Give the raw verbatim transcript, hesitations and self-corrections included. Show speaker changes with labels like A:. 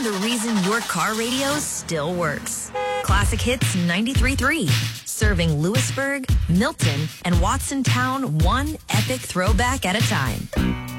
A: We're the reason your car radio still works. Classic Hits ninety-three point three. Serving Lewisburg, Milton, and Watsontown one epic throwback at a time.